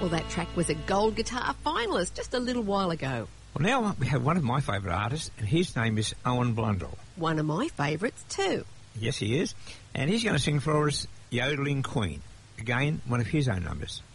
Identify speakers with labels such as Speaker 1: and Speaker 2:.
Speaker 1: Well, that track was a Gold Guitar finalist just a little while ago.
Speaker 2: Well, now we have one of my favourite artists, and his name is Owen Blundell.
Speaker 1: One of my favourites too.
Speaker 2: Yes, he is. And he's going to sing for us Yodeling Queen. Again, one of his own numbers.